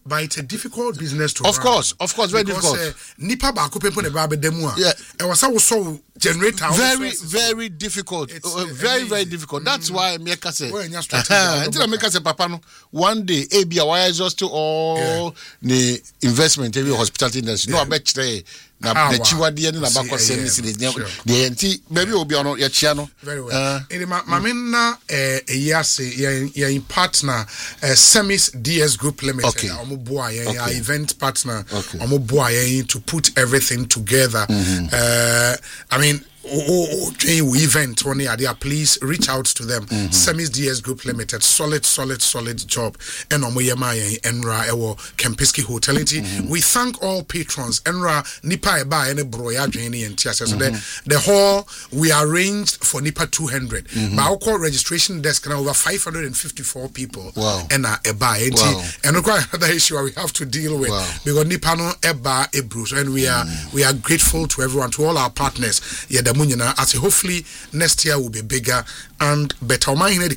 but it's a difficult business to run. Of course, very because, difficult. Nipa ba ko pepo ne ba be demu a. Yeah. E was so generator. Very difficult. Very difficult. That's why Meka say. Until Meka say papa no one day ebia why exhaust all the investment every hospitality industry. No abet na the chiwade na ba ko service the enti maybe obi ono ya chia no. Very well. Mamina your partner Semis DS Group Limited. Our event partner. To put everything together. I mean, event one idea, please reach out to them. Semis DS Group Limited, solid job. And Enra Ewo Kempiski Hotel. We thank all patrons. Enra Nipa Eba and Broya Jani and Tiasa. So the hall we arranged for Nipa 200. But our call registration desk now over 554 people. Wow. And Eba and another issue we have to deal with because Nipa no Eba Ebru. And we are grateful to everyone, to all our partners. I say hopefully next year will be bigger and better.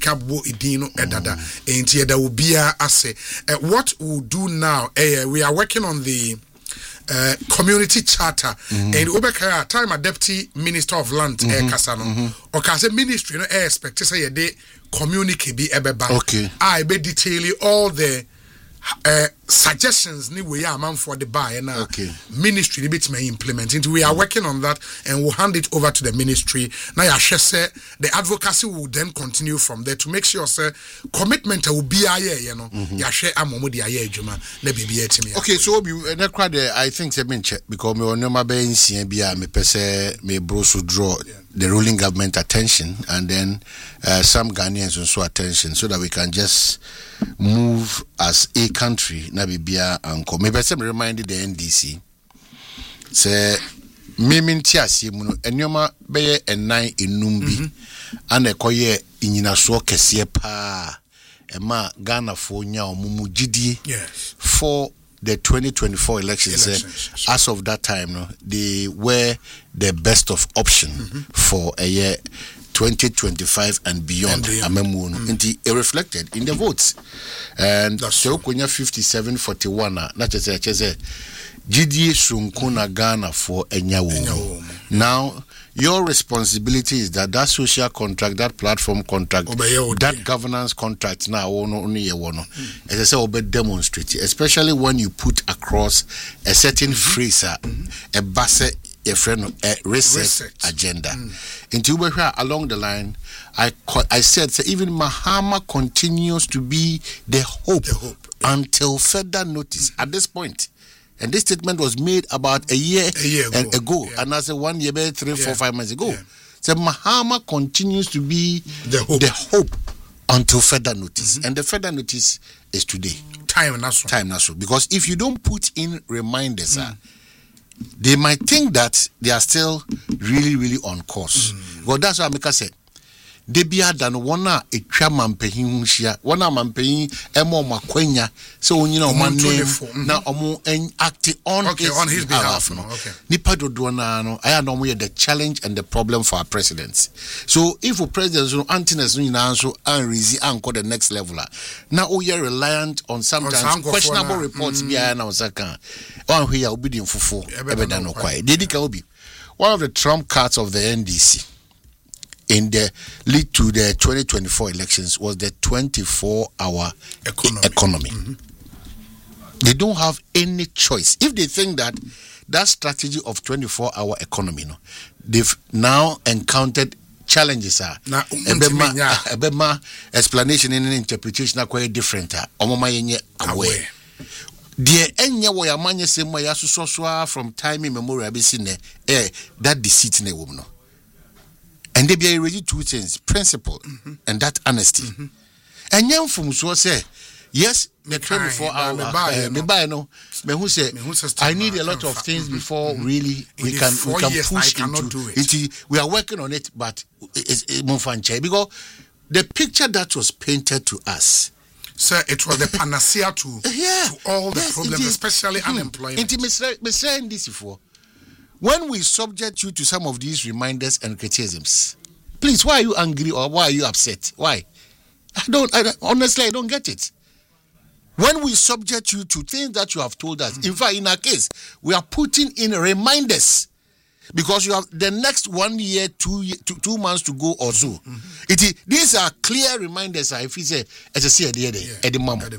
There will be what we'll do now. We are working on the community charter and Obekaya time a deputy minister of land Kasano or Kase ministry no expect to say a day community be ebeba. Okay. I be detailing all the suggestions ni we are man for the buy and ministry bit may implement it. We are working on that and we'll hand it over to the ministry. Now the advocacy will then continue from there to make sure commitment will be okay, so I think because me onema be nsia bia me pese me bro so draw the ruling government attention and then some Ghanaians also attention so that we can just move as a country na bibia anko me pese me reminded the NDC say meminti asiemu no enoma beye enan enumbi ana ekoye inyinaso kese pa ema Ghana fo nya omumu gidie for the 2024 elections. As of that time, no, they were the best of option for a year 2025 and beyond. It reflected in the votes. And so Konya 57-41. Not just GDA Sunkuna Ghana for Enyawo. Now, your responsibility is that social contract, that platform contract, that governance contract now only as I say, demonstrate, especially when you put across a certain phrase, a basse, a friend, a reset agenda. Into along the line, I said even Mahama continues to be the hope until further notice at this point. And this statement was made about a year ago. And as a 1 year, 3, 4, 5 months ago. So Mahama continues to be the hope until further notice. And the further notice is today. Time national. Because if you don't put in reminders, they might think that they are still really on course. Well, that's what Amika said. They be than one a mampehin shia, one a mampehin, emo makwenya, so you know, man now acting on his behalf. Nipa do no, I know we the challenge and the problem for our presidents. So if a president no antiness no so unreasy anchor the next level. Now we are reliant on sometimes questionable reports behind our second. On here obedient fufu, ebedan no quiet. Dedika obi. One of the trump cards of the NDC in the lead to the 2024 elections was the 24-hour economy. They don't have any choice. If they think that strategy of 24-hour economy, they've now encountered challenges. Explanation and interpretation are quite different. Aware. The enya wo ya manye sema ya so from time immemorial be seen that deceit na woman. And they be ready two things, principle and that honesty. And young from so say, yes, me 24 hours, me buy no, me who say, I need a lot of things before really we can push into it. We are working on it, but it's more fun because the picture that was painted to us, sir, it was the panacea to all the problems, especially unemployment. Me saying this before. When we subject you to some of these reminders and criticisms, please, why are you angry or why are you upset? Why? I don't honestly, I don't get it. When we subject you to things that you have told us, in fact, in our case, we are putting in reminders because you have the next 1 year, 2 months to go or so. These are clear reminders. If you say, as I say, at the moment,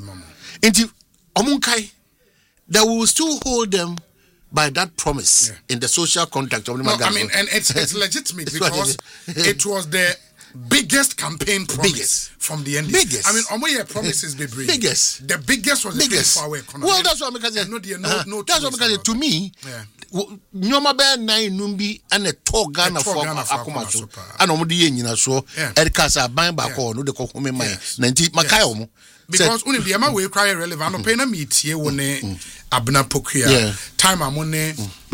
that we will still hold them by that promise in the social contract of the magazine. I mean, and it's legitimate because it was the biggest campaign promise from the NDC. Biggest. I mean, Omoye promises be brave. Biggest. The biggest was the biggest for our economy. Well, that's what I'm saying. That's what I'm saying. To me, Nyoma be nine numbi and a tall Ghana for Akumaso. And Omodi Yena so Ericasa Bang back or no the Kokume Maya 90 Makayomo. Because only the amount we cry relevant, no pay na meet ye one Abna Pokia. Time amone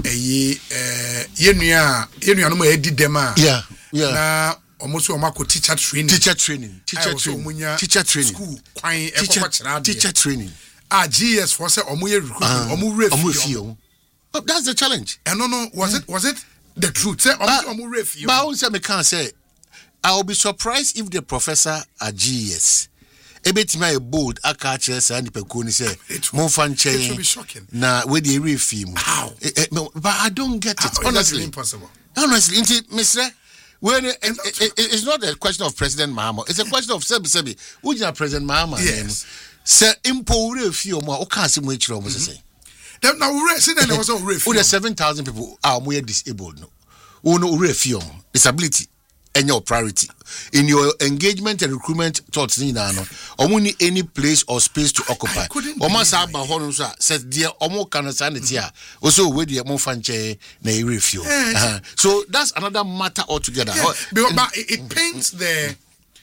Yenua no more Eddie Dema. Yeah. Almost omako teacher training. Teacher training. School. Teacher training. GS for say omuye recruiting. That's the challenge. And no, was it the truth? Say omu refuse. But I won't say me can't say. I will be surprised if the professor at GS. Ebetima a bold akache and pekuni say Monfan chain. It will be shocking. Na with the refuse. How? But I don't get it. Honestly, impossible. Honestly, Mr. When it's not a question of President Mahama, it's a question of Sebi. Who is President Mahama? Yes. Sir, import few more. Can't see much wrong. Say. Now we see that there was a refuse. The 7,000 people are more disabled. No, who no refuse disability. And your priority in your engagement and recruitment thoughts ni na no omo ni any place or space to occupy omo sa ba ho no so said dear omo kan sanity a also we dey mo fanche na e refuse so that's another matter altogether. But it paints the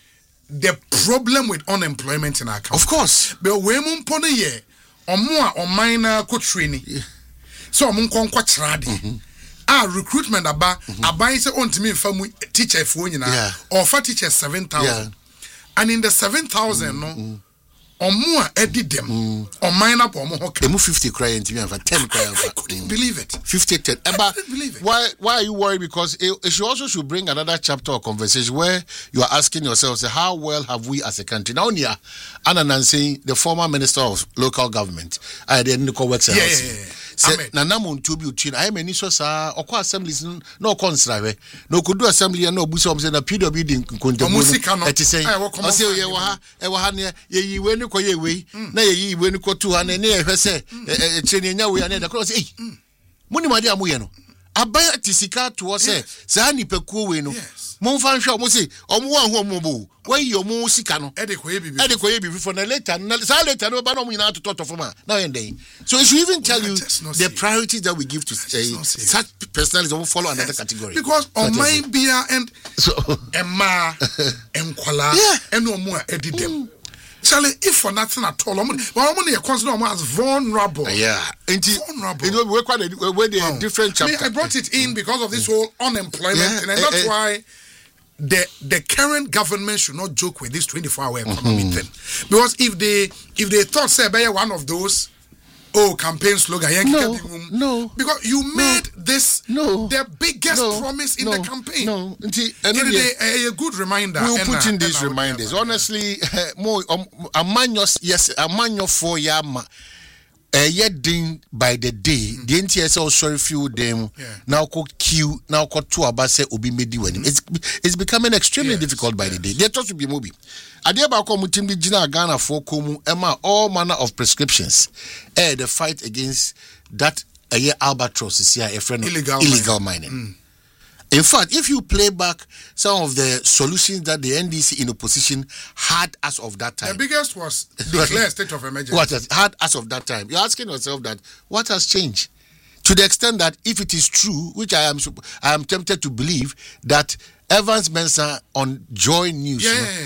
problem with unemployment in our country. Of course, but we mo mpone ye omo a oman na ko training so omo nkon kwa trade recruitment aba say ontimi famu teacher fo nyina or for teacher 7,000 and in the 7,000 no omo edi dem on mine up omo hoka emu 50 cry ntimi and for 10 cry. I couldn't believe it. 50 10 why are you worried? Because it should bring another chapter of conversation where you are asking yourself, say, how well have we as a country now? Nia Anansi, the former minister of local government, I didn't call works na namun to be utin I many so sa okwa assemblies no consra no could do assembly and no buso say na PW din kontamu eti say o say ye wa ha ne ye we ni ko ye we na ye we ni ko tu ha ne e hwese cheni nya we na da say muni made amoye no abaya tisika to say sa ni pekuo we no mon fan hwe mo say omo wa ho mo bo why you mo sika no e de ko ye bibi for na later no ba no mo ina to talk for ma now and then. So it should even tell you the priorities that we give to such personalities who follow another category. Because on my beer and so Emma and Kuala and no more edit them. Charlie, if for nothing at all, money consider them as vulnerable. Yeah, vulnerable. You know, we're quite different chapter. I brought it in because of this whole unemployment, and that's why the current government should not joke with this 24-hour economy thing. Because if they thought say by one of those campaign slogan, no, because you made this the biggest promise in the campaign. No, a good reminder. We'll put in these reminders. Honestly, more a man your 4 year yet ding by the day, the NTS sorry few them now called Q, now called two abase obi medi when it's becoming extremely difficult by the day. They're taught to be mobile. Adiaba Komutim Jina Ghana for Komu Emma all manner of prescriptions. The fight against that albatross is here a friend of illegal mining. In fact, if you play back some of the solutions that the NDC in opposition had as of that time, the biggest was declare state of emergency. What has had as of that time? You're asking yourself that what has changed? To the extent that if it is true, which I am tempted to believe, that Evans Mensah on Joy News,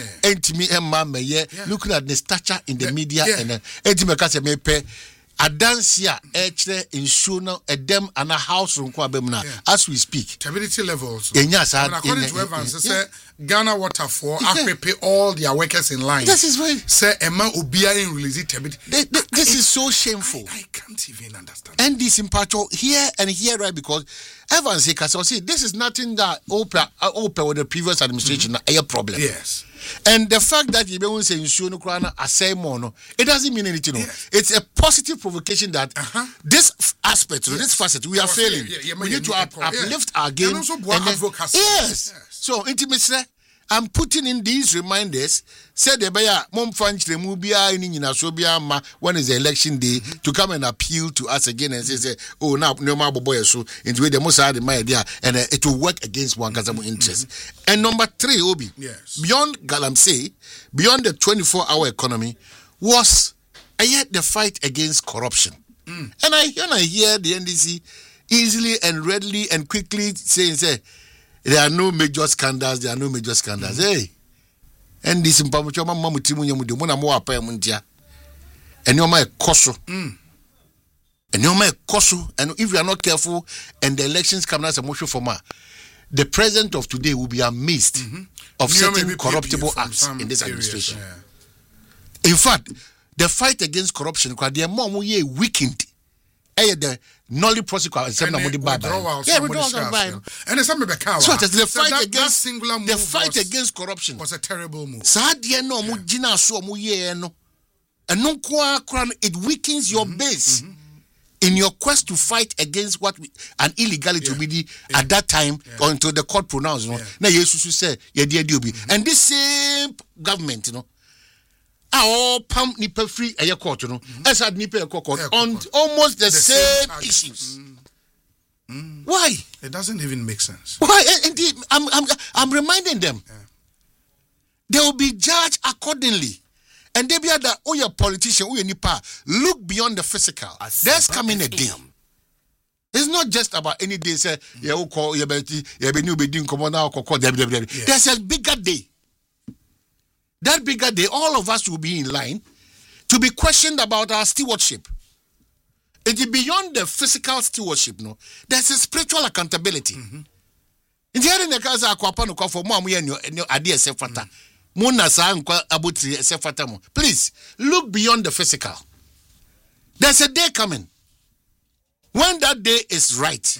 looking at the stature in the media and Adansia insuno edem and a house room as we speak. Stability levels. And according to Evans, say Ghana Water for pay all their workers in line. This is why say Emma Obia in release this is so shameful. I can't even understand. And this impact here and here, right? Because Evans say this is nothing that open with the previous administration a problem. Yes. And the fact that you don't say it doesn't mean anything. Yes. It's a positive provocation that this aspect, this facet, we are failing. We need to uplift our game. Yes. So, intimacy. I'm putting in these reminders. Said the buyer, Mom French, the movie, when is the election day to come and appeal to us again and say, oh, now no more boy, so into the most out of my idea, and it will work against one Kazamu interest. And number 3, Obi, beyond Galamsey, beyond the 24-hour economy, was yet the fight against corruption. And I hear the NDC easily and readily and quickly saying, there are no major scandals. Hey, and this information, Mamma Mutimu, the one more payment, and you're my coso, and you're my coso, and if you are not careful, and the elections come as a motion for the president of today will be amazed of certain corruptible acts in this administration. In fact, the fight against corruption, because they are more weakened. The Nolly prosecutor and the fight against corruption was a terrible move. It weakens your base in your quest to fight against what an illegality will be at that time until the court pronounced. Now Jesus said, and this same government, pump nipa free a court, as had nipa court on almost the same issues. Why? It doesn't even make sense. Why? Indeed, I'm reminding them. They will be judged accordingly. And they be that your politician, nipa, look beyond the physical. There's coming a day. It's not just about any day. Say, there's a bigger day. That bigger day, all of us will be in line to be questioned about our stewardship. It is beyond the physical stewardship, no. There's a spiritual accountability. In the other case, I for please look beyond the physical. There's a day coming. When that day is right,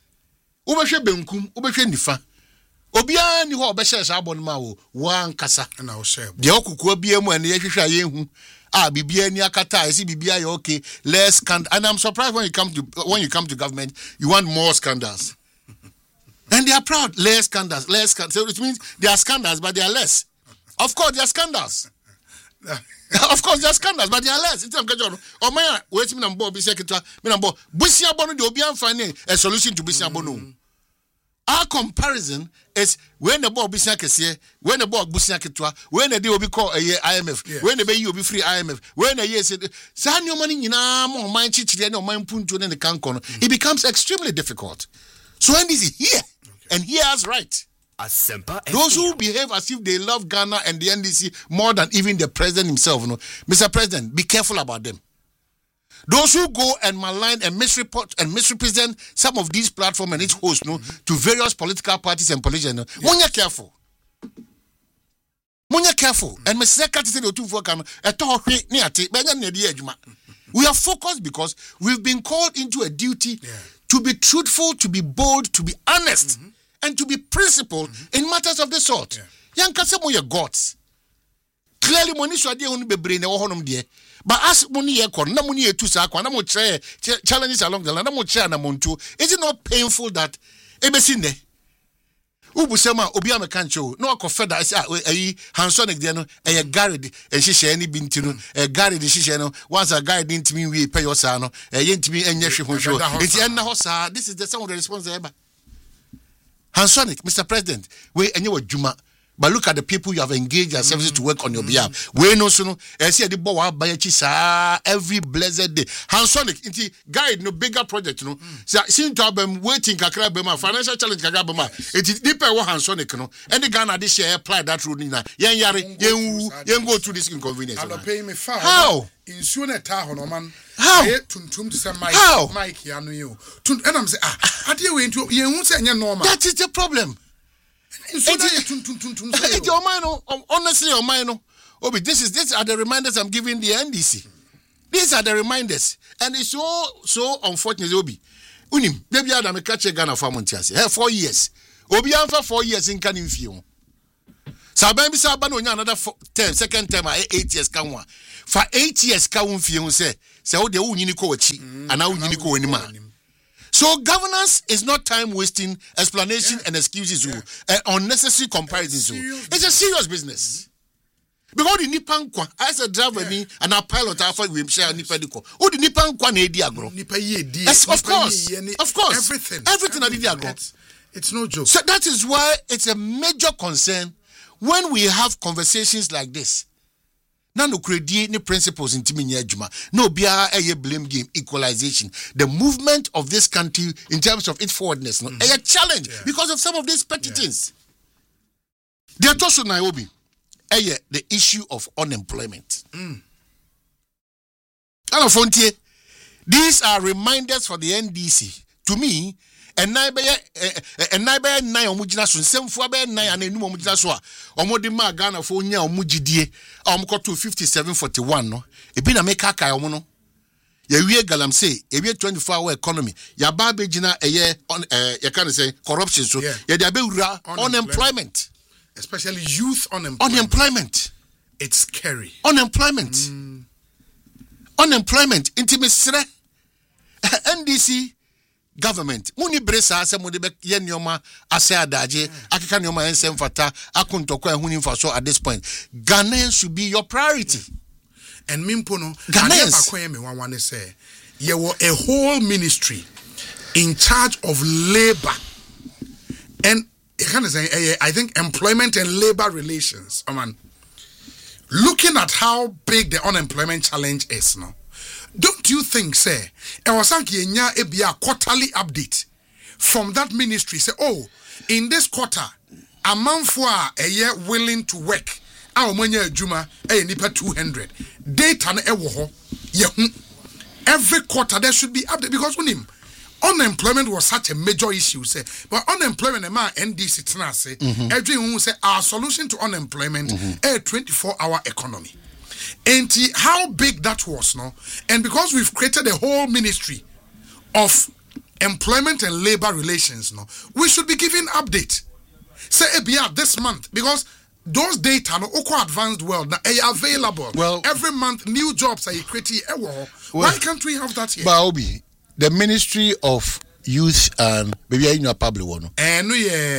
Obia ni ho obehye sabon ma wo wan kasa na wo share de okuko bia mu ene yehwehwa yehu bibia ni akata esi bibia ya okay less scandal. And I'm surprised when you come to government you want more scandals. And they are proud less scandals. So it means there are scandals but they are less. Of course there are scandals. Of course there are scandals but they are less. It's o man wait me na mbo bi seketwa me na mbo busia bono de obi amfane a solution to busia bono. Our comparison is when the ball business kesiye, when the ball business ketwa, when the day will be called a IMF, when the bay you be free IMF, when the year said, "San your money na mo mind chichi no mind punto ne kankono." It becomes extremely difficult. So when this is here and he has right. Those who behave as if they love Ghana and the NDC more than even the president himself, Mr. President, be careful about them. Those who go and malign and misreport and misrepresent some of these platforms and its hosts, to various political parties and politicians, when you're careful. When you're careful. And we are focused because we've been called into a duty to be truthful, to be bold, to be honest, and to be principled in matters of this sort. Yankase mo your gods. Clearly, Monisha de unu be brain e but as money ekon na money etu sa akwa na mo challenges along the line na mo na montu. Is it not painful that ebesinde ubusema obi amekancho no akofeda ayi Hansonic de no garage e hihye ni binti no garage de hihye no once a guy didn't mean we pay your sa no yentimi enye hwe honhwo enti enna ho sa. This is the some of the response eba Hansonic, Mr. President, we enye wadwuma. But look at the people you have engaged your services to work on your behalf. We know so no. See the boy every blessed day. Hansonic, inti guide no bigger project no. Seem to have waiting kakra bema financial challenge kakra bema. It is deeper what Hansonic no. And the Ghana this year apply that rule na. Yen go through this inconvenience. I'm paying me far. How? In sooner tahono man. How? Tuntum to say Mike yanu you. And I'm say ade we into yen say normal. That is the problem. Honestly, Obi, these are the reminders I'm giving the NDC. These are the reminders, and it's so unfortunate. Obi, unim, baby, I am a catcher Ghana for 4 years. Obi, I'm for 4 years in Canning Field. Saban bi sa ba no nya another term, second term 8 years ka ho. For 8 years ka wo fie ho say wo de wo nyini ko wachi ana wo nyini ko wani ma. So governance is not time wasting explanation and excuses unnecessary comparisons. It's a serious business. Because the nipan kwa as a driver ni and a pilot afa we share nipa diko. O the nipan kwa na edi agro. Nipa ye di. Yes, of course. Everything na di agro. It's no joke. So that is why it's a major concern when we have conversations like this. Now no credit ni principles in Timinya Juma. No bia a blame game equalization. The movement of this country in terms of its forwardness no a challenge because of some of these petty things. They are also Nairobi. The issue of unemployment. These are reminders for the NDC. To me, and naibe nine omujina so semfo be nine anenu omujina so a omode ma Ghana fo nya omugidie omko to 5741 no e bi na make aka omo no ya wie galamsey e wie 24-hour economy ya ba be gina ye ya can say corruption so ya dey be wura unemployment, especially youth unemployment. It's scary. Unemployment intimacy NDC government muni bresa ase mudi be ye nioma ase adaje akeka nioma ensem fata akuntokwa ehuni mfaso at this point. Ghanaians should be your priority. And mimpono Ghanaians say ye were a whole ministry in charge of labor and I think employment and labor relations. Looking at how big the unemployment challenge is now, don't you think, say, a quarterly update from that ministry? Say, oh, in this quarter, a month for a year willing to work. Our money Juma, a nipa 200. Data na ewo every quarter there should be update because when him unemployment was such a major issue. Say, but unemployment man NDC say, everyone say our solution to unemployment a 24-hour economy. And how big that was, no? And because we've created a whole ministry of employment and labor relations, no, we should be giving update. Say this month, because those data no advanced world now are available. Well, every month new jobs are created. Why can't we have that here? Baobi, the Ministry of Youth and maybe in your public one. And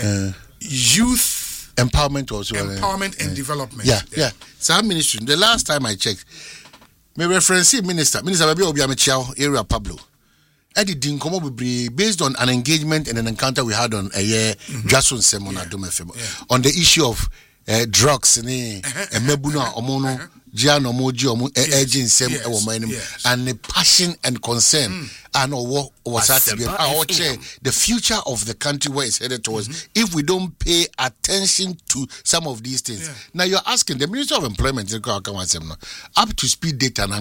youth empowerment also. Empowerment and development. Yeah. So ministry. The last time I checked, my reference Minister Babi Obiamechao area Pablo. Editing based on an engagement and an encounter we had on a year Jason Semon on the issue of drugs and mebuna omono Giano Moji urging sem and the passion and concern and what was that the future of the country where it's headed towards if we don't pay attention to some of these things. Now you're asking the Minister of Employment up to speed data and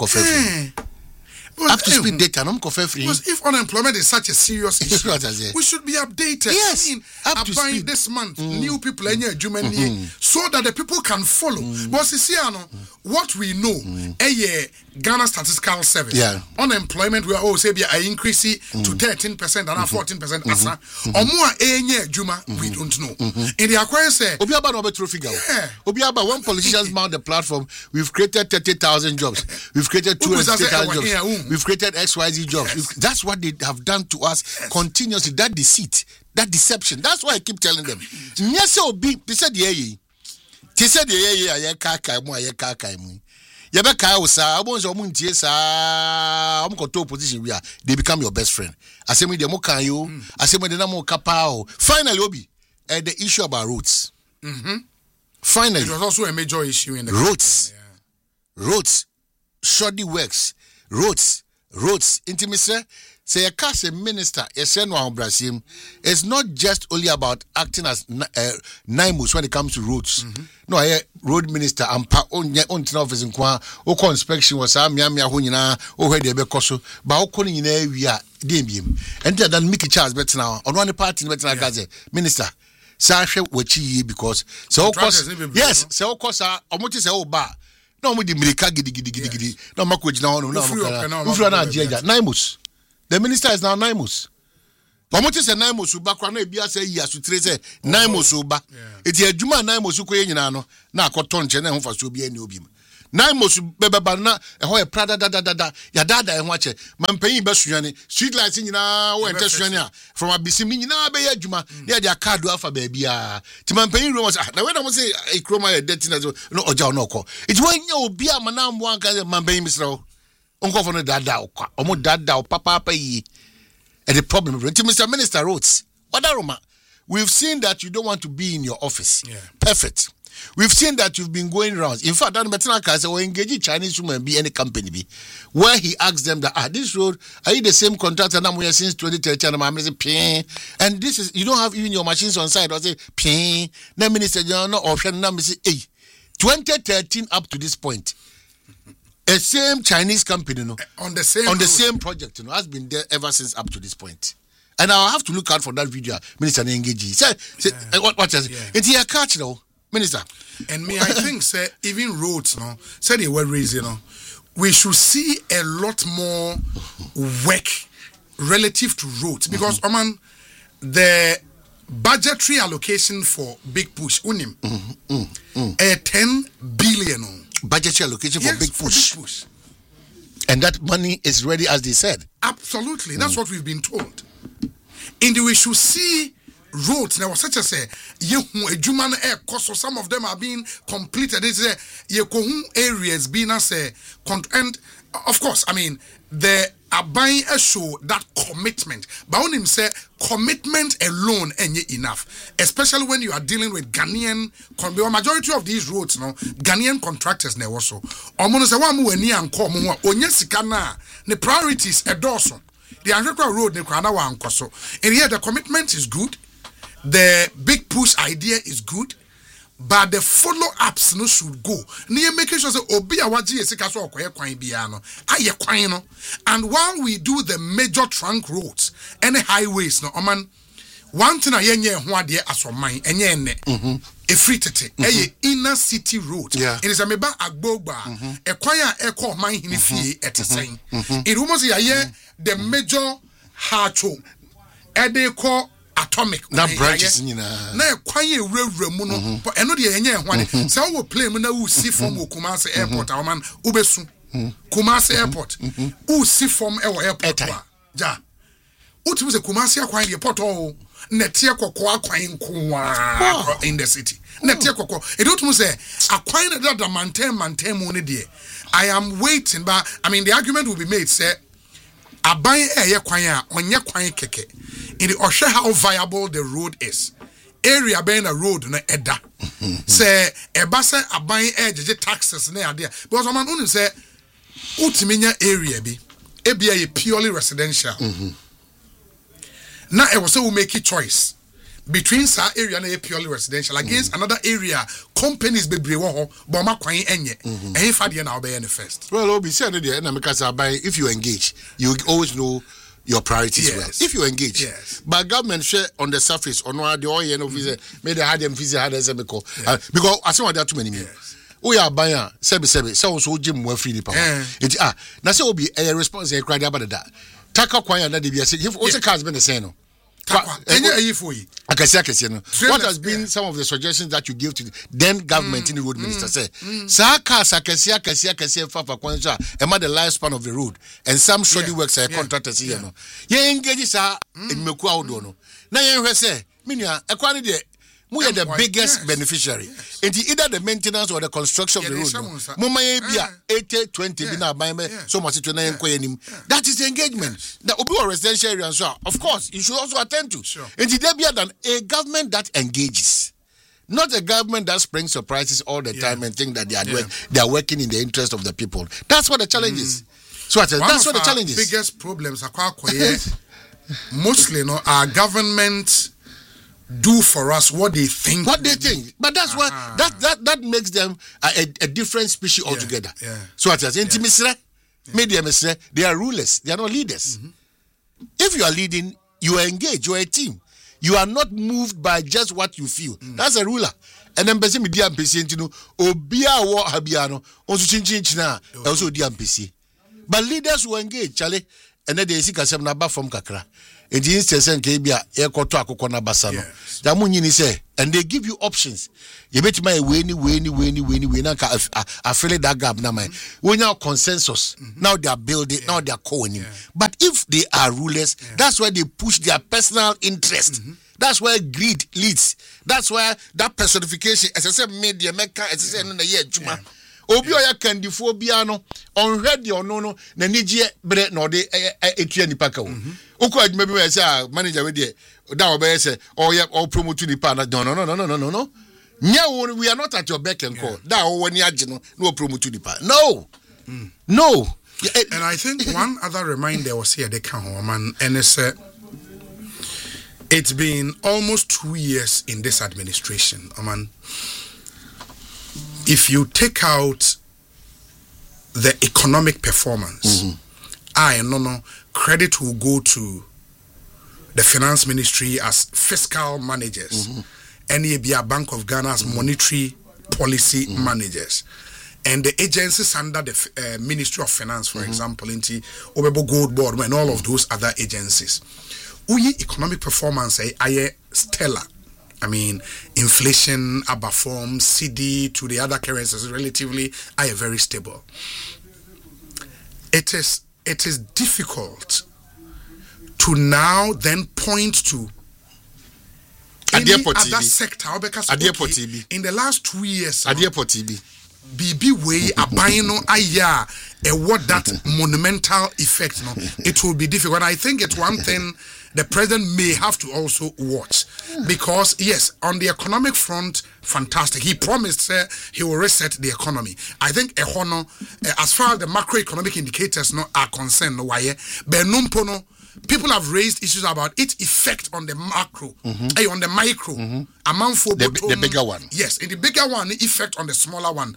up to speed data, because if unemployment is such a serious issue, we should be updated. Yes, up to speed. This month, new people in here, so that the people can follow. But what we know, Ghana Statistical Service, unemployment we are say be increase to 13% and 14%. Asa, or more Juma, we don't know. In the acquire say, Obiaba, one politician's mount the platform. We've created 30,000 jobs. We've created 260,000 jobs. We've created XYZ jobs. Yes. That's what they have done to us continuously. That deceit, that deception. That's why I keep telling them. Yes, they said, they said, they become your best friend. I say, finally, Obi, the issue about roads. Finally, it was also a major issue in the roads. Roads, shoddy works. Roads. Intimacy. Say a cast a minister, it's not just only about acting as Naimus when it comes to roads. No, I road minister and on office in Kwa, Oko inspection was Miamia Hunina, or the Becoso, but Oko in area, Damium. And then Mickey Charles better now, on one party in Better Gaza, Minister. Sasha Wachi because so yes, so Cosa, or what is our bar. No, we Mirika giddy. No, Makwij now. Naimus. The minister is now Naimus. Omote se nine mosuba kwa na ebia se yi asutre se nine mosuba. Eti adwuma nine mosuko ye nyina no na akoto nche na ho fa so bia ni obi mu. Nine mosu bebeba na ho e prada da ya dada e ho ache. Mampanyin be suane street lights nyina wo ente suane a from abisim nyina be ya adwuma na ya card afa ba bia. Ti mampanyin ro na we na mo say e kroma ya dirty na no oja no ko. Eti wanya obi a manambo anka mampanyin misrawo. Onko for no dada okwa. Omo dada o papa yi. And the problem, Mr. Minister Rhodes, we've seen that you don't want to be in your office. Yeah. Perfect. We've seen that you've been going around. In fact, that Metanaka said, well, engaging Chinese women be any company be. Where he asked them that, this road, are you the same contractor now since 2013? And I'm saying, and this is, you don't have even your machines on site. I say, ping. Then Minister, you're not option. Now, say, hey, 2013 up to this point. A same Chinese company, on the same project, has been there ever since up to this point. And I'll have to look out for that video, Minister Nengeji. What is it? It's here catch now, Minister. And me, I think, sir, even roads, said they were raising, we should see a lot more work relative to roads because, the budgetary allocation for Big Push, 10 billion. Budgetary allocation for Big Push. And that money is ready as they said. Absolutely. That's what we've been told. And we should see roads. Now, such as some of them are being completed. Areas being as and of course, the buying a show that commitment. But on him say commitment alone ain't enough. Especially when you are dealing with Ghanaian majority of these roads, Ghanaian contractors ne also. Omono say wa mu ani anko mo onye sika na the priorities edoso. The Anrekwa road ne kwa na wa anko so. And here the commitment is good. The Big Push idea is good. But the follow-ups no should go. Near making sure that obi awaji esika so okoye kwan bia no aye kwan no. And while we do the major trunk roads and highways no one thing ayenye ho ade asoman enye enne e free tete inner city road. It is a meba agbogba ekwan a ekọ man hini fie etesen. It almost the major hacho edeko atomic na branches na kwanye wura mu no eno de yenye hwane se wo play mu na wo si from Kumasi airport aman ubesu Kumasi airport wo si from airport ja uti se Kumasi akwan de port o netie kokko akwan nkoa in the city netie kokko e do to say akwan da maintain mu ne de I am waiting but the argument will be made say aban kwan a onye kwan keke in the Osha how viable the road is. Area being a road na eda. Say ebasa aban jeje taxes na ade. Because man unu say utiminya area bi ebia ye purely residential. Now I was say we make a choice between sa area na purely residential against another area companies bebre wo ho but ma kwan enye fa de na obey first. Well obi say no dey na make say buy if you engage you always know your priorities well. If you engage, but government share on the surface or no the oil no visa made the hard them visa hard as because I see what there too many men. We are buying sebi so jim more free the power. It na say obi a response e cry about that. Taka kwan na dey be say if also cars been the same no. What has been some of the suggestions that you give to the then government in the road minister say Saka fafa kwanza am the lifespan of the road and some shoddy works contractors here no ye engage sa meku awdo no na ye hwe say minia ekwani de we are the biggest beneficiary. Either the maintenance or the construction of the road. Mama bia 80-20 bi na ban me so much to na enko yanim. That is the engagement. The obi residential area so of course you should also attend to. And there be than a government that engages. Not a government that springs surprises all the time and think that they are working in the interest of the people. That's what the challenge is. So that's what the challenge is. Biggest problems mostly our government do for us what they think. But that's what that makes them a different species altogether. So media they are rulers, they are not leaders. If you are leading, you are engaged, you are a team. You are not moved by just what you feel. That's a ruler. And then bese media mpesi ntino obia wo habia no onso chinchin na also di mpesi. But leaders who engage, Charlie, and then they see kasem na ba from kakra. And the instance nke bia e koto akoko na basa no. Da munyi ni say and they give you options. You bet my way na ka I feel that gap na my. We now consensus. Now they are building, now they are co-winning. But if they are rulers, that's why they push their personal interest. That's where greed leads. That's where that personification, as I said, media meka, as I said, no na ye juma. Obi oya candiphobia no unready or no na nijie bre no de etua nipa ka wo. Oko adwuma bi we say manager we de da obey say or promote nipa na no. Nya we are not at your beck and call. Da wo wani age no promote nipa. No. No. And I think one other reminder was here they can man and it's been almost 2 years in this administration. Man, if you take out the economic performance, credit will go to the finance ministry as fiscal managers, NABA Bank of Ghana as monetary policy managers, and the agencies under the Ministry of Finance, for example, into Obebo Gold Board and all of those other agencies. Economic performance is stellar. I mean, inflation, abaform, CD to the other currencies relatively are very stable. It is difficult to now then point to any other sector because in the last 2 years, BB way abino aya what that monumental effect. No, it will be difficult. And I think it's one thing the president may have to also watch because yes, on the economic front, fantastic. He promised he will reset the economy. I think as far as the macroeconomic indicators are concerned, people have raised issues about its effect on the macro, on the micro, amount for the bigger one. Yes, in the bigger one, the effect on the smaller one.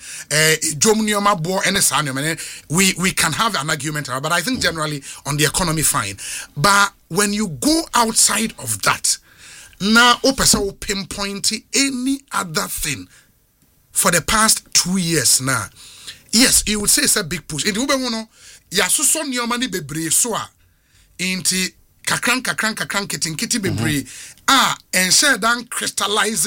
We can have an argument, but I think generally on the economy, fine. But when you go outside of that, now Opesa will pinpoint any other thing for the past 2 years now. Yes, you would say it's a big push. In the Ubemono, Yasuso Niomani Bebre Soa. Inti kakran kiti bebre and share dan crystallize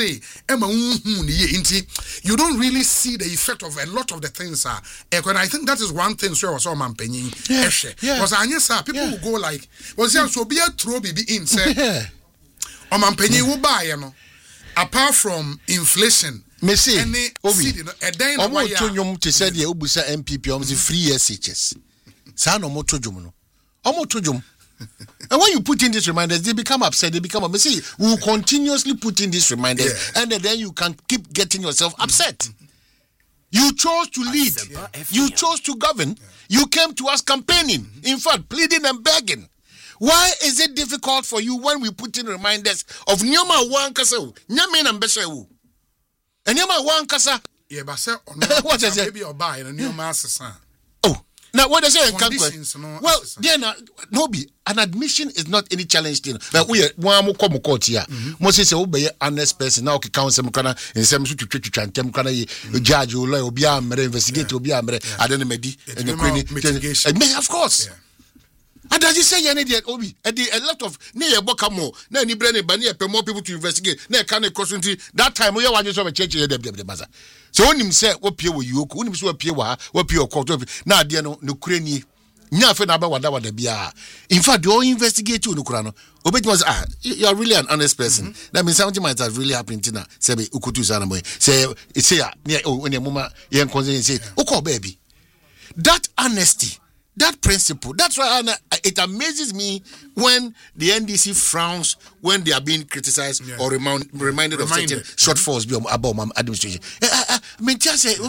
inti you don't really see the effect of a lot of the things and I think that is one thing so was all man penyin because anya people will go like was there so be a throw be in say o man penyin wo buy no apart from inflation Messi obi omo tonwom te said ye obusa MPP omzi free SHS sa no mo tojum no omo tojum. And when you put in these reminders, they become upset. They become upset. See, we will continuously put in these reminders, and then you can keep getting yourself upset. You chose to lead. You chose to govern. You came to us campaigning. In fact, pleading and begging. Why is it difficult for you when we put in reminders of Nyoma Wankasa, Nyamin and Beshewu? And Nyoma Wankasa. Yeah, but sir, what is it? Maybe you're buying a new master. Now, what they say in conditions, well, then, an admission is not any challenge thing. Now, we are one more come court here. Moses obey honest person now. Council Mukana and some to Temkana, judge, or be investigate, or be I don't know, and of course. And as you say, you need Obi, a lot of near Bocamo, Nanny Brennan, but near more people to investigate. Near can that time we are one of a church. So when him say, what peer you could him so appear what peer court of now, dear no Ukraine. Nothing about what the BR. In fact, you all investigate you, Nukrano. Obey was you are really an honest person. That means something might have really happened to now. Say, Ukutu Sanaboy. Say, it's here near when your mama young concern say, Oko baby. That honesty. That principle, that's why it amazes me when the NDC frowns when they are being criticized or reminded of certain shortfalls about my administration. I mean, just say,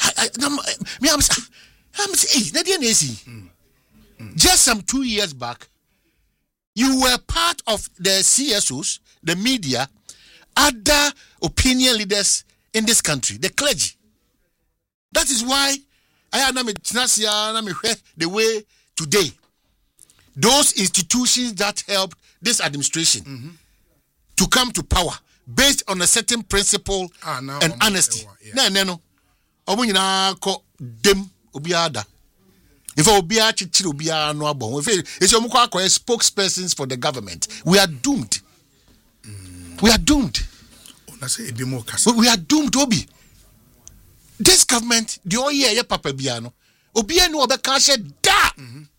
just some 2 years back, you were part of the CSOs, the media, other opinion leaders in this country, the clergy. That is why the way today, those institutions that helped this administration to come to power based on a certain principle and honesty. If Obia Chichi Obia no abo. If you are spokespersons for the government, we are doomed. We are doomed. We are doomed, Obi. This government, the whole year, Papa Biano. Obia no obeka she da.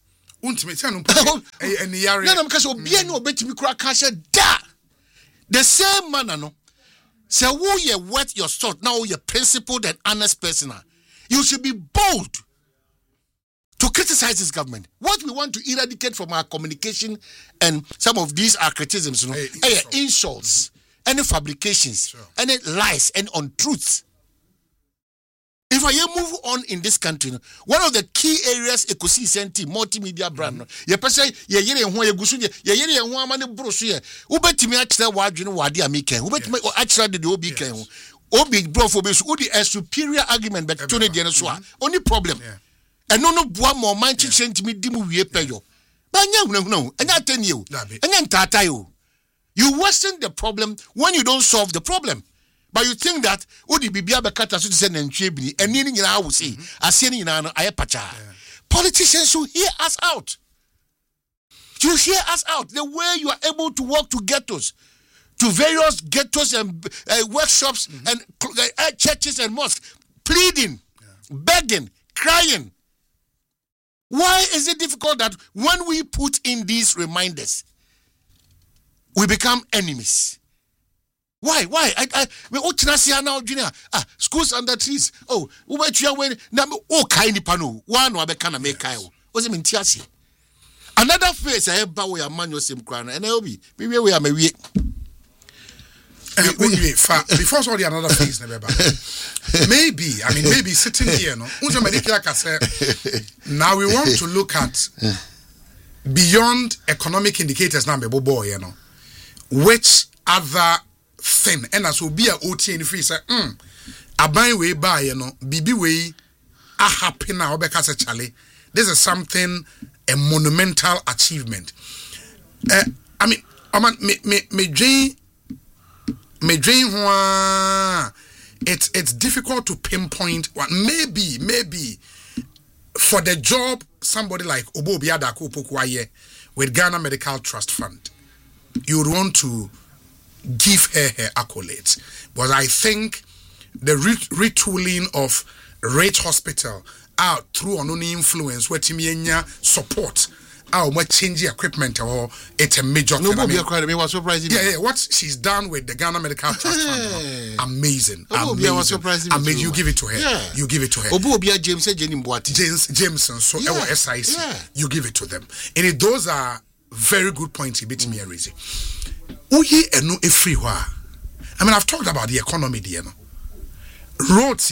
The same manner, no. So who you wet your salt now, you're principled and honest person. You should be bold to criticize this government. What we want to eradicate from our communication and some of these are criticisms, you know, insults, any fabrications, any lies and untruths. If I move on in this country, one of the key areas ecosystem multimedia brand, ye person ye yere ho ye gusu ye yere ho amane broso ye ubetimi akire wadwene wade ameken ubetimi akire de obi kan ho obi brofo be so udi a superior argument but to ne de no so a only problem and no boa mo man chiche ntimi di mu wie peyo ba nya hunahuna enya tani o enya ntata yo. You worsen the problem when you don't solve the problem. But you think that odi bibia bekata so to say nantwe bini eni ni nyina wo say ase ni nyina no aye pacha. Politicians should hear us out. You hear us out the way you are able to walk to ghettos, to various ghettos and workshops and churches and mosques, pleading, begging, crying. Why is it difficult that when we put in these reminders, we become enemies? Why? We now junior. Schools under trees. Oh, wait you when kind pano. One or can make Kyle. Was it Tiasi? Another face I have bow your manual same crown and I'll be. Maybe we are maybe. Before all the another face never. Maybe sitting here, no. Now we want to look at beyond economic indicators now, boy, you know. Which other thing and as will be a OT in free say aban we buy you know bibi we a happy now because Charlie this is something a monumental achievement. Me dream it's difficult to pinpoint what maybe for the job somebody like Obo Obiada Kopokwaye with Ghana Medical Trust Fund you would want to give her accolades. But I think the retooling of Rage Hospital out through only influence where Timienya support our change equipment or it's a major thing. Was surprising. Yeah, what she's done with the Ghana Medical Trust Fund, amazing. Amazing. You give it to her. Yeah. You give it to her. Jameson, so SIC. Yeah. You give it to them. And those are very good points. Me reason. I've talked about the economy, you know. Roads,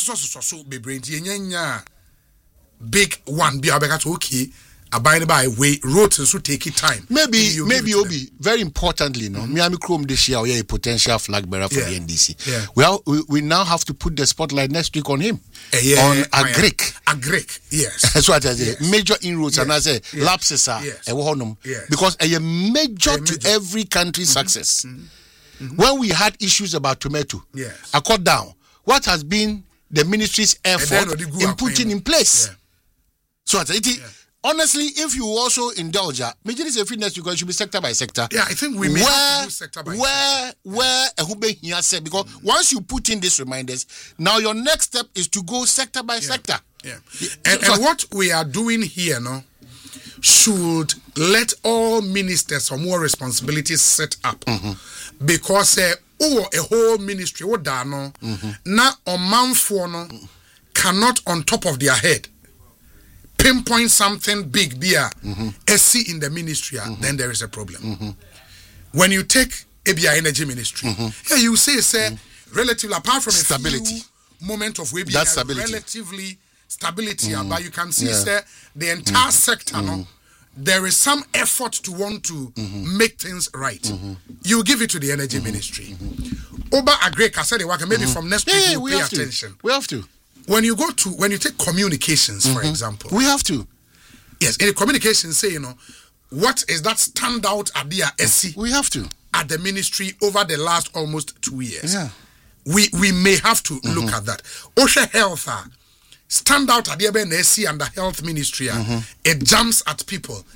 big one, be okay. Abide by way, roads should take it time. Maybe Obi, very importantly, no. Miami Chrome this year, we are a potential flag bearer for the NDC. Yeah. We now have to put the spotlight next week on him. On Agric, yes. That's what I say. Yes. Major inroads, and I say lapses are because a major to every country's success. When we had issues about tomato, I cut down. What has been the ministry's effort in putting in place? Yeah. So I say honestly, if you also indulge, majority is a fitness because it should be sector by sector. Yeah, I think we may have to do sector by sector. Where here said, because once you put in these reminders, now your next step is to go sector by sector. Yeah. And what we are doing here, no, should let all ministers or more responsibilities set up. Because a whole ministry, now a man for no cannot on top of their head pinpoint something big beer SC in the ministry, then there is a problem. When you take ABI Energy Ministry, you say relatively apart from stability, moment of that stability. Relatively stability, but you can see the entire sector. No, there is some effort to want to make things right. You give it to the Energy Ministry. Oba Agrek, I said maybe from next week we pay attention. We have to. When you take communications, for example, we have to. Yes, in the communications, say, what is that standout idea? SC? We have to. At the ministry over the last almost 2 years. Yeah. We may have to look at that. OSHA Health, stand out at the NSC and the health ministry, it jumps at people.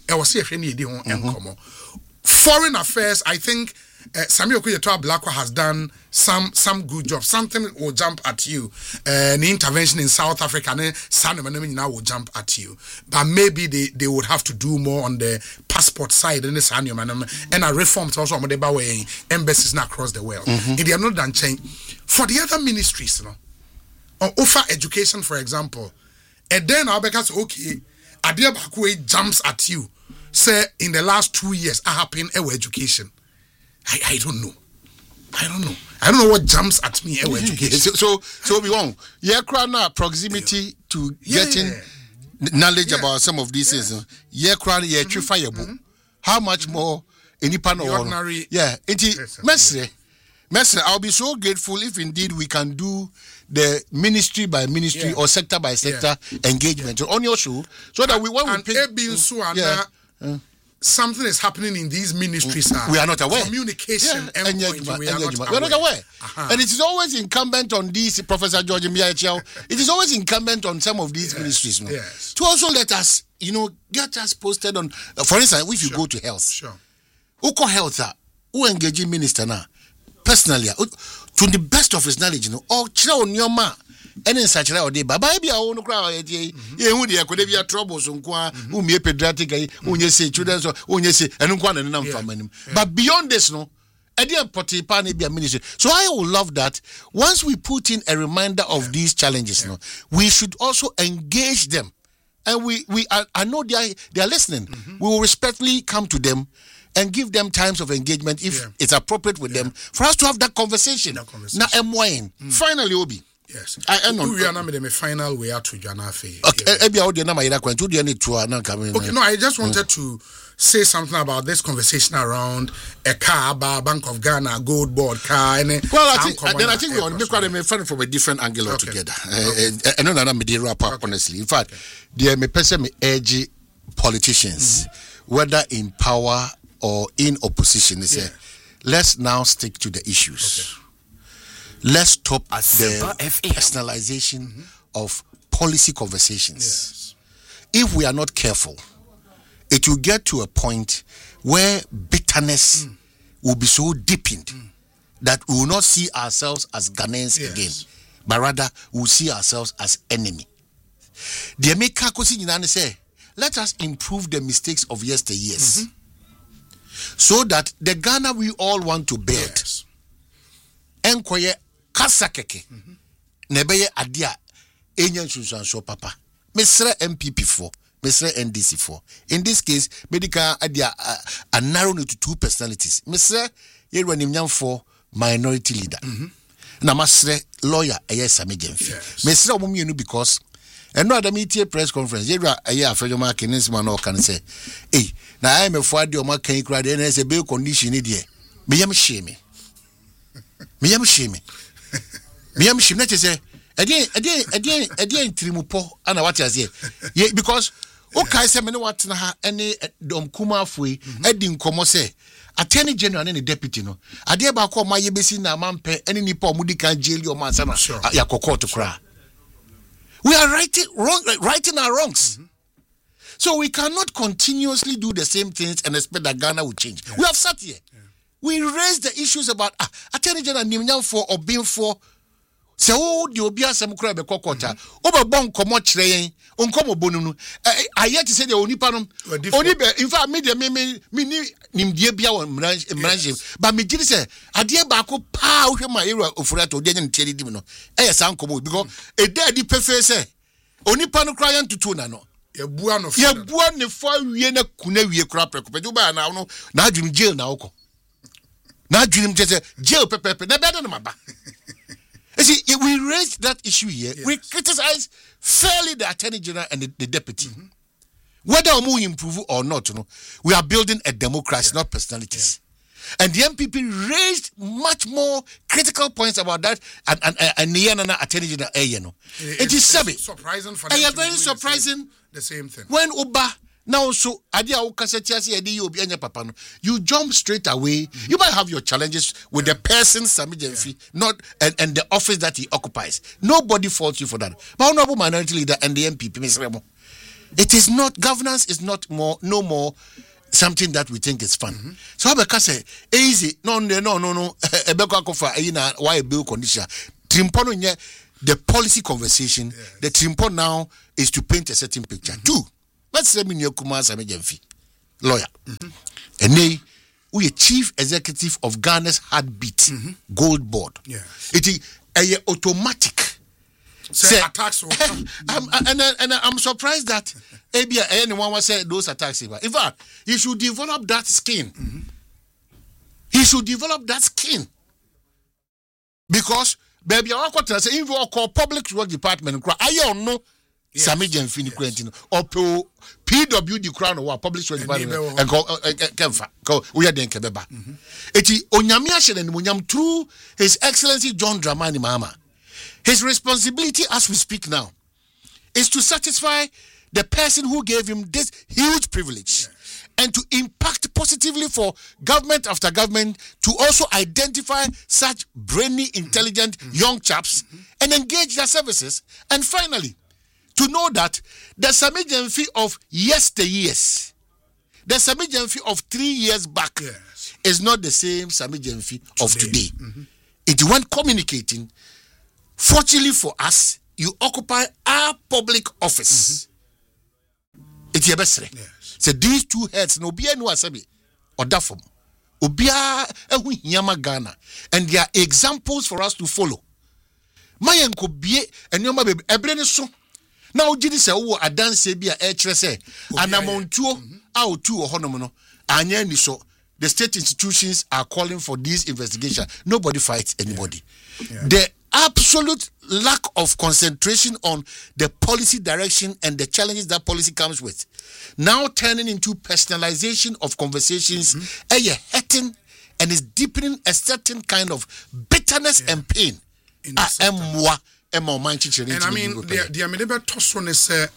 Foreign affairs, I think Samuel Kuyetua Blackwell has done some good job. Something will jump at you. The intervention in South Africa now will jump at you. But maybe they would have to do more on the passport side and a reform also on the embassies now across the world. They have not done change. For the other ministries, on offer education, for example, and then our because okay, Adia Bakwe jumps at you. Say in the last 2 years, I happened our education. I don't know. I don't know what jumps at me. So we won't. Yeah, crana proximity to getting knowledge about some of these things. Yeah, crana yeah fireable. How much more any panel ordinary? Yeah, Mestre, I'll be so grateful if indeed we can do the ministry by ministry or sector by sector engagement on your show, so that we want to pick. Something is happening in these ministries. We are not aware. Communication and we are not aware. And it is always incumbent on these, Professor George Mbiachao, it is always incumbent on some of these ministries to also let us, get us posted on, for instance, if you go to health. Uko health, who engaging minister now, personally, to the best of his knowledge, or chira on your ma. And in such a day, Baba, be our own crowd, you could have your troubles, whom you pediatric, whom you say children, whom you say, and one and none. But beyond this, no, I didn't put a pan be a ministry. So I would love that once we put in a reminder of these challenges, we should also engage them. And I know they are listening. We will respectfully come to them and give them times of engagement if it's appropriate with them for us to have that conversation. Now, finally, Obi. Yes. I know. We are not the final way out to Janafe. Okay, no, I just wanted to say something about this conversation around a car, Bank of Ghana, Gold Board car. And well, I think we want to make fun from a different angle altogether. I know that I'm a rapper, honestly. In fact, there may person edgy politicians, whether in power or in opposition, they say, let's now stick to the issues. Okay. Let's stop the personalization of policy conversations. If we are not careful, it will get to a point where bitterness will be so deepened that we will not see ourselves as Ghanaians again, but rather we will see ourselves as enemy. The America say, let us improve the mistakes of yesteryears so that the Ghana we all want to build enkoye kasakeke nebeye adia enyan sunsanso papa mesre MPP for mesre NDC for in this case medical adia a narrow to two personalities mesre yerwa nimnyam for minority leader na masre lawyer Sami Jemfi mesre omumienu because eno adamitie press conference yerwa afejoma kinisma no kan say na I am a for ade o makan kura de na say bail condition ni de me yam shame not say again trimupo and what is here because okay say me what na ha any dom kuma afui edin komo say attorney general and the deputy no ade ba ko ma yebesi na mampe any nipa omudi kan jail o man sana yakoko to kra. We are righting our wrongs. So we cannot continuously do the same things and expect that Ghana will change. We have sat here. We raised the issues about attorney general nimnyam for or being for se o di obi asem kra be kokota oba bon komo kire yen onkomo bonu no ayet say the onipa no oni be in fact me nimdie bia won mranche but me giri say ade ba ko pa ohwe ma era ofurato de nyen tiedi dim no san komo because e dey di pefe say onipa no kra yan tutu na no ye bua ne fo wie na kuna wie kra prekopeju ba na no na adwum jail na woko na dream just jail pepe na better than my back. You see, we raised that issue here. We criticize fairly the attorney general and the deputy. Whether we improve or not, we are building a democracy, not personalities. And the MPP raised much more critical points about that and the attorney general. It is surprising for them. Very surprising. The same thing. When Oba Now, so you jump straight away. You might have your challenges with the person, Sammy Gyamfi, not and the office that he occupies. Nobody faults you for that. But honorable minority leader and the MPP, it is not, governance is not no more something that we think is fun. So I say easy. No. Why bill condition? The policy conversation. The Trimpo now is to paint a certain picture. 2. Let's say me Kumar Sammy Gyamfi, lawyer, and they we chief executive of Ghana's Heartbeat Gold Board. It is a automatic. Say attacks. And I'm surprised that anyone will say those attacks. In fact, he should develop that skin. He should develop that skin because baby, I say if you call public work department, I don't know. Sammy Gyamfi Quentin or PW the crown or public work department and go we are then Kebeba. Eti Onyamia Shen Munyam through His Excellency John Dramani Mahama. His responsibility as we speak now is to satisfy the person who gave him this huge privilege and to impact positively for government after government to also identify such brainy, intelligent young chaps and engage their services. And finally, to know that the Sammy Gyamfi of yesteryears, the Sammy Gyamfi of 3 years back is not the same Sammy Gyamfi of today. It went communicating. Fortunately for us, you occupy our public office. It's your best. So these 2 heads, no be no asabi or dafom, obia ehu nyama Ghana, and they are examples for us to follow. Mayen ko bie enyoma baby ebrene so. Now gidi se wo adanse bia e kire se anamontuo autu ohonom no anya ni so. The state institutions are calling for this investigation. Nobody fights anybody. The absolute lack of concentration on the policy direction and the challenges that policy comes with, now turning into personalization of conversations, hurting and is deepening a certain kind of bitterness and pain. And I mean, the Amedeba Tosone say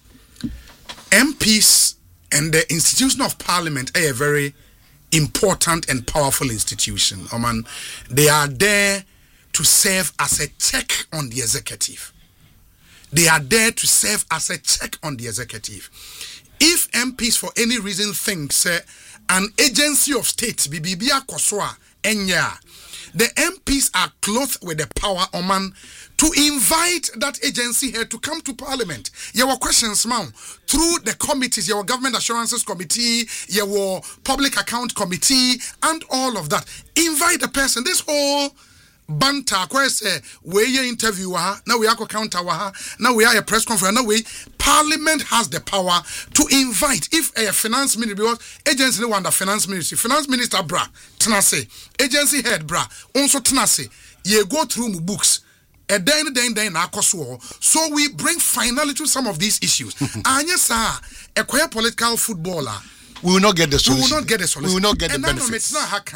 MPs and the institution of parliament are a very important and powerful institution. They are there to serve as a check on the executive. They are there to serve as a check on the executive. If MPs for any reason think an agency of state, Bibibia Koswa, Enya, the MPs are clothed with the power, to invite that agency here to come to parliament. Your questions, ma'am, through the committees, your government assurances committee, your public account committee, and all of that. Invite the person. This whole banter, we interviewer, now we are counter, now we are a press conference, now parliament has the power to invite. If a finance minister, because agency no wonder finance minister bra, tenase, agency head bra, also tenase, ye go through books. So we bring finality to some of these issues. And yes, a quiet political footballer, we will not get the solution. We will not get the solution. We will not get the benefits.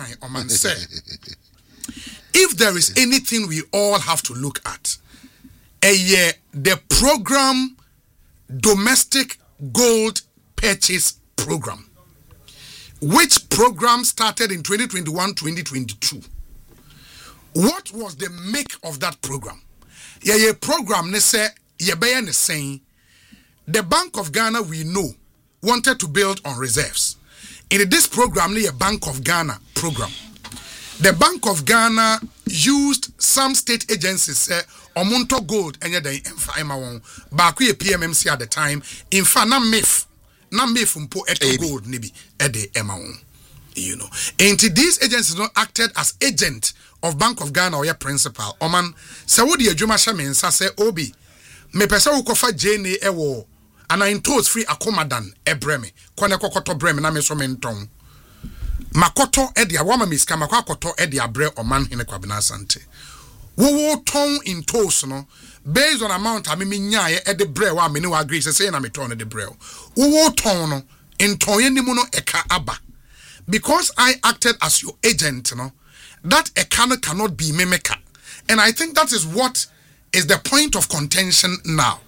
If there is anything we all have to look at, the program, domestic gold purchase program, which program started in 2021-2022. What was the make of that program? Program saying the Bank of Ghana we know wanted to build on reserves. In this program, a Bank of Ghana program. The Bank of Ghana used some state agencies Omonto Gold and Baku PMMC at the time. In fact, na MEF mpo eto gold nibi ede emawon. You know, and these agencies not acted as agent of Bank of Ghana or your principal. Oman, Saudi Ajuma Shaman say Obi, me pesa ukofa JNA ewo, and I told free akomadan ebreme, kwane kokoto breme na me so menton. Makoto edia wama miska makoto edia bre oman hine kwabina sante. Wo ton in toast no, based on amount I mean nyaye ede bre wa me ne wa agree say na me ton de bre. Wo ton no, in ton ye nimu no eka aba. Because I acted as your agent, that a cannot be mimeka. And I think that is what is the point of contention now.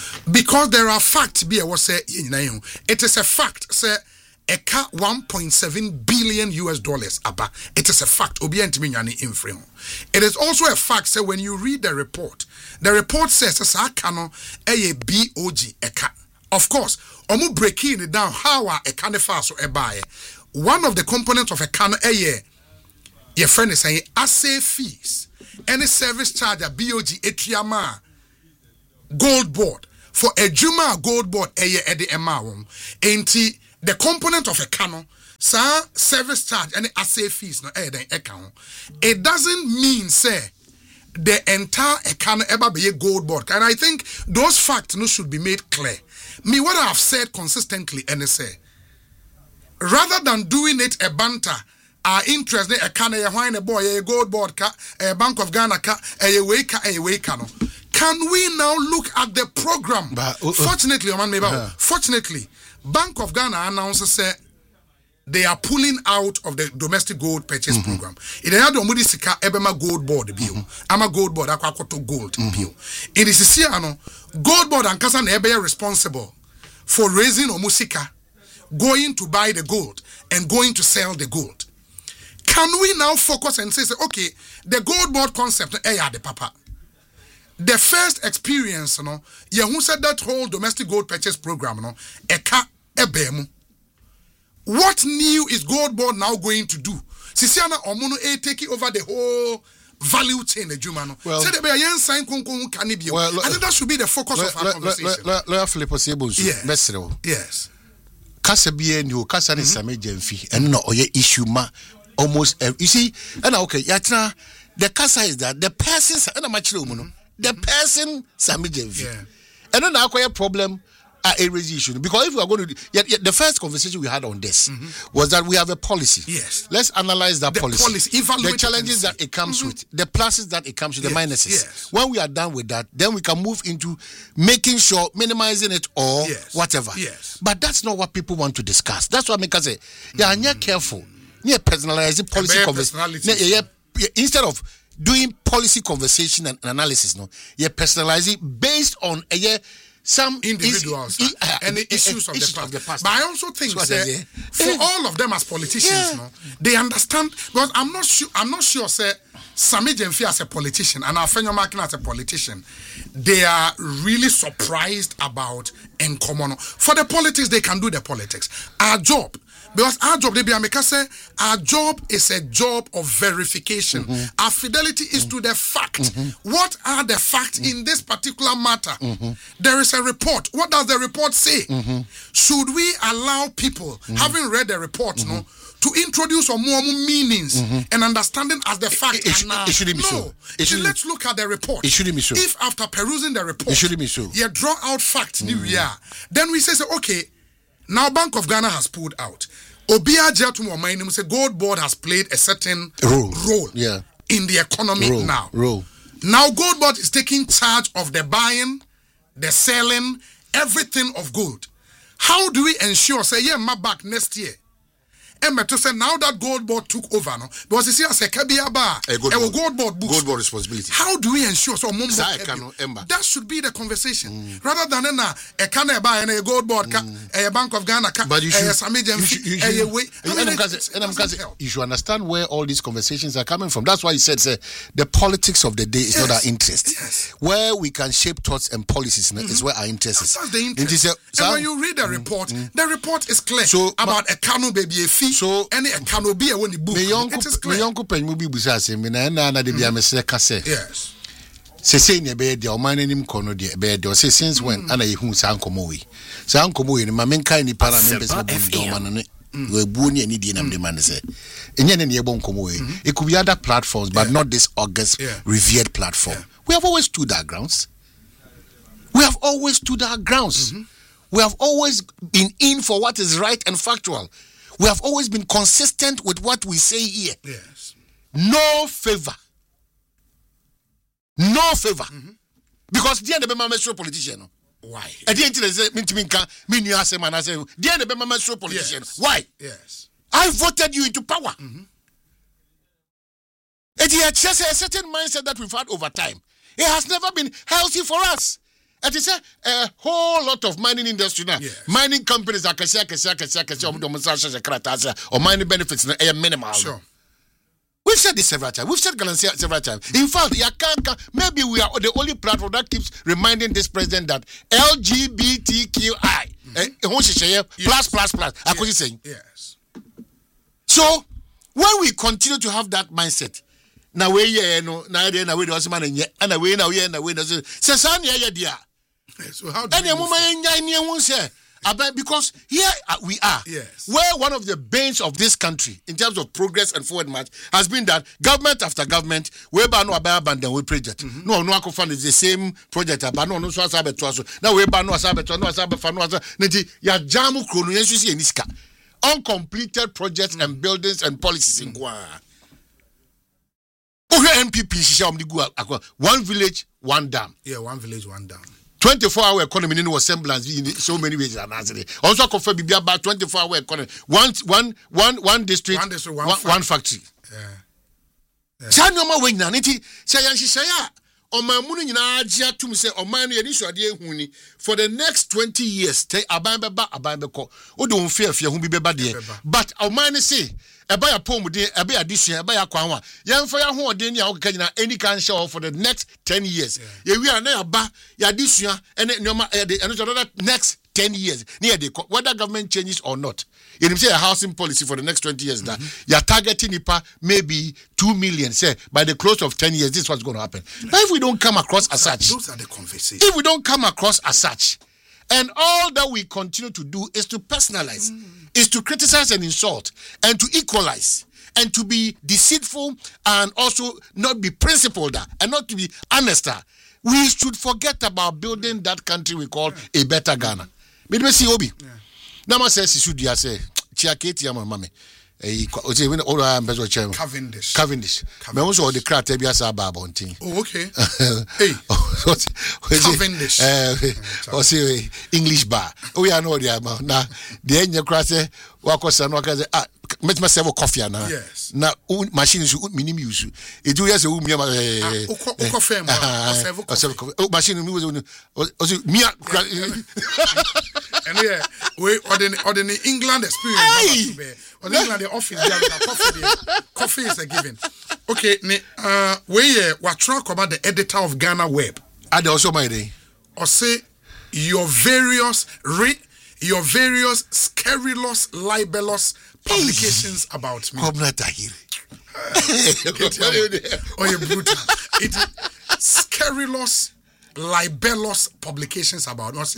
Because there are facts be what say it is a fact say eka 1.7 billion US dollars aba. It is a fact. It is also a fact say when you read the report says sakano a BOG eka. Of course, omu breaking it down how a eka ne fa so ebaye. One of the components of eka no your friend is saying assay fees. Any service charge a BOG etriama gold board for a Juma gold board edi emawon. Enti the component of a canon, sir, service charge any assay fees no account. It doesn't mean say the entire account ever be a gold board. And I think those facts no should be made clear. Me what I have said consistently and say rather than doing it a banter. Our interest a can a wine a boy a gold board a Bank of Ghana a way no. Can we now look at the program? Fortunately, Bank of Ghana announces they are pulling out of the domestic gold purchase program. It had the Mudisika Ebema gold board bill. I'm a gold board, Aquacoto gold bill. It is Siano gold board and Kasan Ebe responsible for raising Omusika, going to buy the gold and going to sell the gold. Can we now focus and say, okay, the gold board concept, the papa. The first experience, who said that whole domestic gold purchase program, what new is gold board now going to do? Sisiana Omono taking over the whole value chain, Well, I think that should be the focus of our conversation. Yes. Kasa biye ni o kasa ni same jemfi and no oye issue ma almost you see and okay yatra the kasa is that the person the person same jemfi and then akwa problem a raise issue because if we are going to the first conversation we had on this was that we have a policy. Yes, let's analyze that policy, evaluate the challenges that it comes with, the pluses that it comes with, the minuses. When we are done with that, then we can move into making sure minimizing it or whatever. But that's not what people want to discuss. That's what make us say you're careful, you're personalizing policy conversation instead of doing policy conversation and analysis. No, you're personalizing based on some individuals and the issues of the past. But I also think for all of them as politicians, they understand because I'm not sure say Sami Jemfi as a politician and Afenyo Markin as a politician, they are really surprised about Nkomono. For the politics, they can do the politics. Our job, because our job, our job is a job of verification. Our fidelity is to the fact. What are the facts in this particular matter? There is a report. What does the report say? Should we allow people, having read the report, to introduce some more meanings and understanding as the fact? It shouldn't be so. Let's look at the report. It shouldn't be so. If after perusing the report, it shouldn't be so. You draw out facts, then we say, okay, now Bank of Ghana has pulled out. Obia Jatumo Mainim say gold board has played a certain role in the economy now. Now gold board is taking charge of the buying, the selling, everything of gold. How do we ensure, say, my back next year? And to say now that gold board took over, because you see, as a Kabiaba, gold board books. Gold board responsibility. How do we ensure? So, that should be the conversation. Rather than a Canaba and a gold board, a Bank of Ghana, but you should understand where all these conversations are coming from. That's why he said, the politics of the day is not our interest. Where we can shape thoughts and policies is where our interest is. That's the interest. And when you read the report is clear about a Kano baby, a fee. So any can be when the book it is clear. Yes. Say ne be dia o man anim kono dia be dia say since when ana yehu san komo we ma men kai ni para members mo do man ne we bu ni ani di nam de man say enye ne ye bon komo we it could be other platforms but not this August revered platform. We have always stood our grounds. We have always been in for what is right and factual. We have always been consistent with what we say here. Yes. No favor. Because the end of the politician. Why? At the end of the politician. Why? Yes. I voted you into power. It is just a certain mindset that we've had over time. It has never been healthy for us. It is a whole lot of mining industry now. Yes. Mining companies are or mining benefits are minimal. Sure. We've said this several times. We've said Galansia several times. In fact, maybe we are the only platform that keeps reminding this president that LGBTQI plus. Yes. So when we continue to have that mindset, now we also man and away now so how do you say? Because here we are, yes, where one of the banes of this country in terms of progress and forward march has been that government after government, whereby no abandon we project. No fund is the same project, but no so asabe to us. Now we no asabe to no asabe fa no asabe. Nti ya jamu krono yensu si eniska. Uncompleted projects and buildings and policies in Gwa. NPP shisha omdigu akwa. One village, one dam. Yeah, one village, one dam. 24-hour economy in was semblance in so many ways and answer. Also confirm be about 24-hour economy. One district, one factory. Yeah. Chanoma when naniti say on my money na ajia to say on my huni for the next 20 years. Take abambeko. O don't fear who be beba there. But our man say buy a poem de a addition, buy a kwanwa. Yan for your home deni any can show for the next 10 years. Yeah, we are now ba ya addition and another next 10 years. Near the whether government changes or not. You say a housing policy for the next 20 years that you're targeting IPA maybe 2 million. Say by the close of 10 years, this is what's going to happen. But if we don't come across as such, those are the conversations. If we don't come across as such, and all that we continue to do is to personalize, is to criticize and insult, and to equalize, and to be deceitful, and also not be principled, and not to be honest, we should forget about building that country we call a better Ghana. But me see Obi. Nama says he should say Chiaketi ama mame. When all I am Cavendish. Me also the crack tebia sa baba ontin. Oh, okay. Hey. Cavendish. English bar. We are no there now. The enye crack say wakosa no kaze met myself coffee na. Yes. Na machine is minimum use. It do yes me coffee machine me was me and yeah, we or the England experience. Or England the office coffee is a given. Okay, we talk about the editor of Ghana Web. And also my day. Or say your various scurrilous, libelous publications about me. Or you brutal. It scurrilous, libelous publications about us.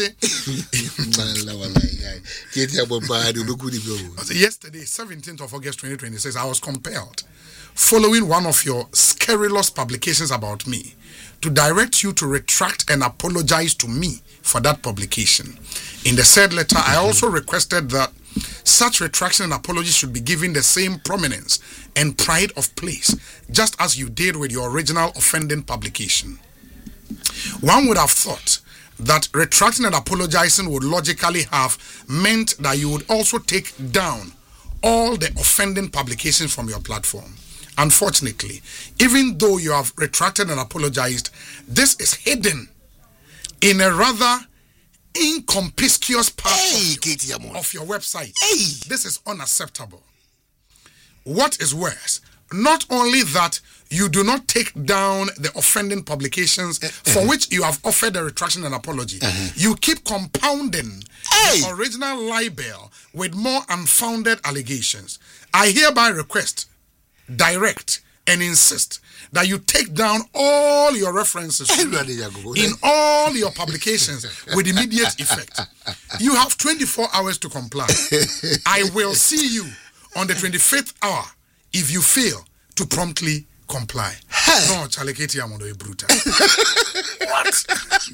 Yesterday, 17th of August 2026, I was compelled, following one of your scurrilous publications about me, to direct you to retract and apologize to me for that publication. In the said letter, I also requested that such retraction and apology should be given the same prominence and pride of place, just as you did with your original offending publication. One would have thought that retracting and apologizing would logically have meant that you would also take down all the offending publications from your platform. Unfortunately, even though you have retracted and apologized, this is hidden in a rather inconspicuous part of your website. This is unacceptable. What is worse, not only that you do not take down the offending publications for which you have offered a retraction and apology, you keep compounding the original libel with more unfounded allegations. I hereby request, direct, and insist that you take down all your references in all your publications with immediate effect. You have 24 hours to comply. I will see you on the 25th hour if you fail to promptly comply. No, Chaleketi Amondo e brutal. What?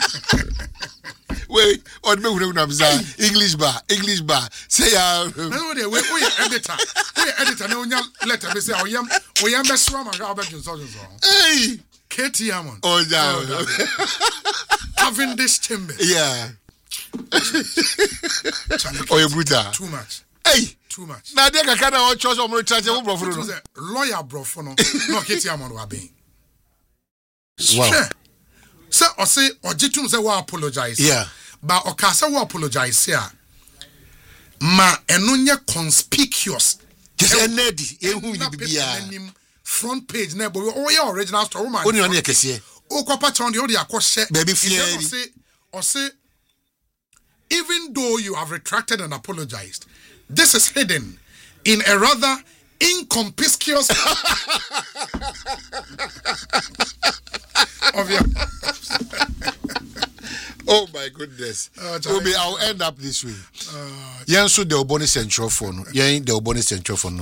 Wait, on me English bar. Say no, we editor. No, letter. We say we am best one. Hey, Katie Amon. Oh, yeah. Cavendish Chamber. Yeah. Oh, you brutal. Too much. Hey. Too much. Now they can of choice of lawyer brofono. No, Katie Amon wa being. Wow. say or say or jitum say we apologize. Yeah. But oka say we apologize here. Ma enunye conspicuous. Just enedi ehu bibia. Front page na bo your original story man. Oni oni ekese. O kwapa chon de o de akose. Baby fear. Or say even though you have retracted and apologized, this is hidden in a rather inconspicuous of your. Oh my goodness. I'll end up this way. Yen so the Oboni Central phone. Yen the Oboni Central phone.